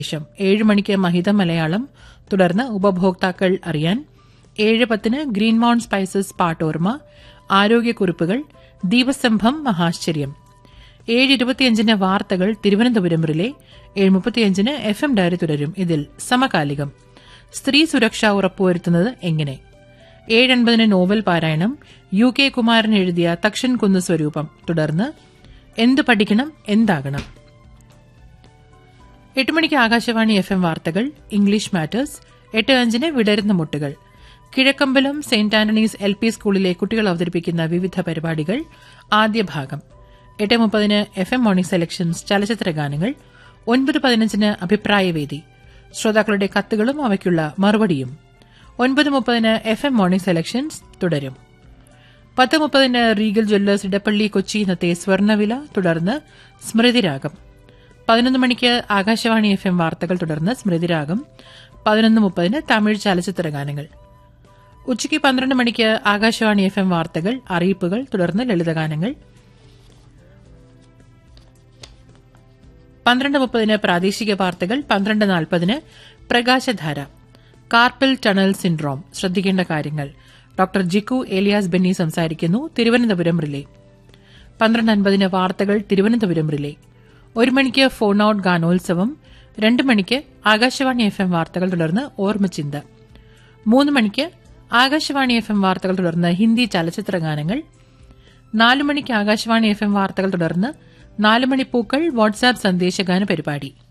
ശേഷം 7 മണിക്ക് മഹിത മലയാളം, തുടർന്ന് ഉപഭോക്താക്കൾ അറിയാൻ 7:10 ഗ്രീൻ മൗണ്ട് സ്പൈസസ് പാട്ടോർമ, ആരോഗ്യക്കുറിപ്പുകൾ, ദീപസ്തംഭം മഹാശ്ചര്യം. 7:25 വാർത്തകൾ തിരുവനന്തപുരം റിലേ. 7:35 FM ഡയറി തുടരും. ഇതിൽ സമകാലികം, സ്ത്രീ സുരക്ഷ ഉറപ്പുവരുത്തുന്നത് എങ്ങനെ. 7:50 നോവൽ പാരായണം, UK കുമാരൻ എഴുതിയ തക്ഷൻ കുന്ന് സ്വരൂപം, തുടർന്ന് എന്ത് പഠിക്കണം എന്താകണം. 8 മണിക്ക് ആകാശവാണി FM വാർത്തകൾ, ഇംഗ്ലീഷ് മാറ്റേഴ്സ്. 8:05 വിടരുന്ന മുട്ടുകൾ, കിഴക്കമ്പലം സെന്റ് ആന്റണീസ് LP സ്കൂളിലെ കുട്ടികൾ അവതരിപ്പിക്കുന്ന വിവിധ പരിപാടികൾ, ആദ്യ ഭാഗം. 8:30 FM മോർണിംഗ് സെലക്ഷൻസ് ചലച്ചിത്ര ഗാനങ്ങൾ. 9:15 അഭിപ്രായവേദി, ശ്രോതാക്കളുടെ കത്തുകളും അവയ്ക്കുള്ള മറുപടിയും. 9:30 FM മോർണിംഗ് സെലക്ഷൻസ് തുടരും. 10:30 റീഗൽ ജ്വല്ലേഴ്സ് ഇടപ്പള്ളി കൊച്ചി ഇന്നത്തെ സ്വർണ്ണവില, തുടർന്ന് സ്മൃതിരാഗം. 11 മണിക്ക് ആകാശവാണി FM വാർത്തകൾ, തുടർന്ന് സ്മൃതിരാഗം. 11:30 തമിഴ് ചലച്ചിത്ര ഗാനങ്ങൾ. ഉച്ചയ്ക്ക് 12 മണിക്ക് ആകാശവാണി FM വാർത്തകൾ, അറിയിപ്പുകൾ, തുടർന്ന് ലളിതഗാനങ്ങൾ. 12:30 പ്രാദേശിക വാർത്തകൾ. 12:40 പ്രകാശധാര, കാർപ്പൽ ടണൽ സിൻഡ്രോം, ശ്രദ്ധിക്കേണ്ട കാര്യങ്ങൾ. ഡോക്ടർ ജിക്കു ഏലിയാസ് ബെന്നി സംസാരിക്കുന്നു. തിരുവനന്തപുരം റിലേ. 12:50 വാർത്തകൾ തിരുവനന്തപുരം റിലേ. 1 മണിക്ക് ഫോൺ ഔട്ട് ഗാനോത്സവം. 2 മണിക്ക് ആകാശവാണി FM വാർത്തകൾ, തുടർന്ന് ഓർമ്മചിന്ത. 3 മണിക്ക് ആകാശവാണി FM വാർത്തകൾ, തുടർന്ന് ഹിന്ദി ചലച്ചിത്ര ഗാനങ്ങൾ. 4 മണിക്ക് ആകാശവാണി FM വാർത്തകൾ, തുടർന്ന് 4 മണിപ്പൂക്കൾ വാട്സാപ്പ് സന്ദേശഗാന പരിപാടി.